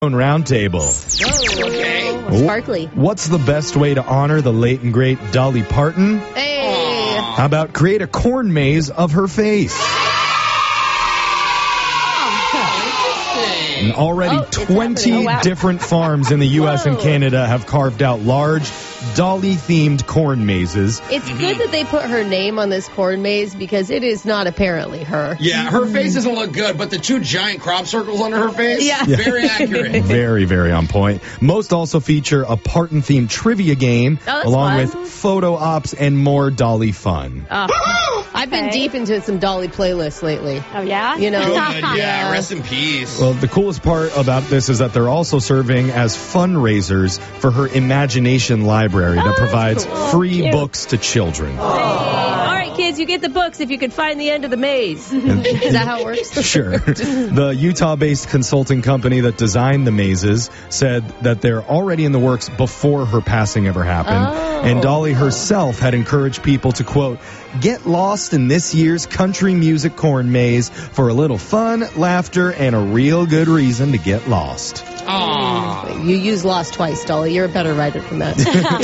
Roundtable. Okay. Sparkly. What's the best way to honor the late and great Dolly Parton? Hey. How about create a corn maze of her face? And already Oh, it's 20 happening. Oh, wow. different farms in the U.S. and Whoa. Canada have carved out large Dolly-themed corn mazes. It's good that they put her name on this corn maze because it is not apparently her. Yeah, her face doesn't look good, but the two giant crop circles under her face, Yeah. very accurate. Very, very on point. Most also feature a Parton-themed trivia game, that's along fun. with photo ops and more Dolly fun. I've been deep into some Dolly playlists lately. Oh, yeah? You know? Good, yeah, rest in peace. Well, the coolest part about this is that they're also serving as fundraisers for her Imagination Library that provides free Cute. books to children. All right, kids, you get the books if you can find the end of the maze. Is that how it works? Sure. The Utah-based consulting company that designed the mazes said that they're already in the works before her passing ever happened. Oh. And Dolly herself had encouraged people to, quote, get lost in this year's country music corn maze for a little fun, laughter, and a real good reason to get lost. Aww. You use Lost twice, Dolly. You're a better writer than that.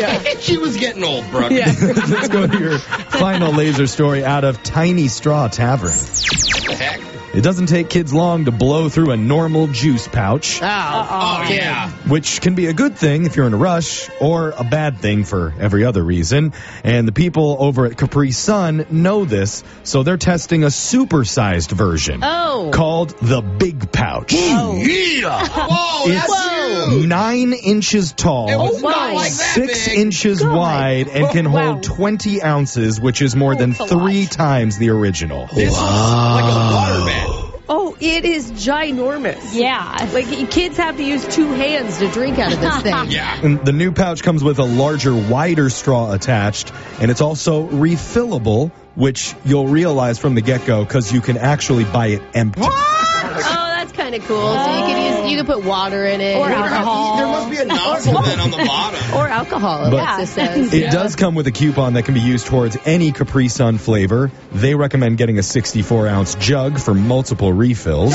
She was getting old, Brooke. Let's go to your final laser story out of Tiny Straw Tavern. What the heck? It doesn't take kids long to blow through a normal juice pouch, Oh, yeah. which can be a good thing if you're in a rush, or a bad thing for every other reason. And the people over at Capri Sun know this, so they're testing a supersized version Oh. called the Big Pouch. Yeah. Whoa, that's huge. 9 inches tall. It was not like that 6 big. inches wide and can hold 20 ounces, which is more than 3 times the original. This is like a waterbed. Oh, it is ginormous. Yeah. Like, kids have to use 2 hands to drink out of this thing. Yeah. And the new pouch comes with a larger, wider straw attached, and it's also refillable, which you'll realize from the get-go because you can actually buy it empty. Oh, that's kind of cool. So you can put water in it. Or alcohol. There must be a nozzle then on the bottom. Or alcohol, But- it says. It does come with a coupon that can be used towards any Capri Sun flavor. They recommend getting a 64-ounce jug for multiple refills.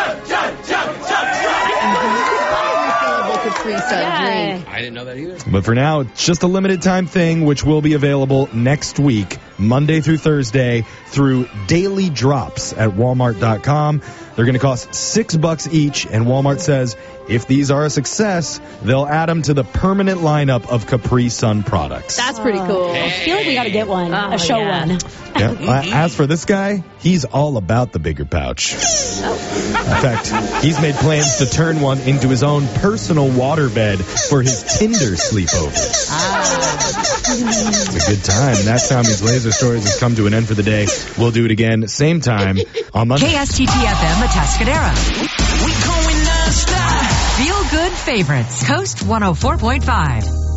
Capri Sun drink. I didn't know that either. But for now, it's just a limited time thing, which will be available next week, Monday through Thursday, through daily drops at Walmart.com. They're going to cost $6 each, and Walmart says if these are a success, they'll add them to the permanent lineup of Capri Sun products. That's pretty cool. I feel like we got to get one. A show one. Yeah. As for this guy, he's all about the bigger pouch. In fact, he's made plans to turn one into his own personal waterbed for his Tinder sleepover. It's a good time. That's Tommy's Laser Stories has come to an end for the day. We'll do it again, same time on Monday. KSTT-FM Atascadero. We going non-stop. Feel good favorites. Coast 104.5.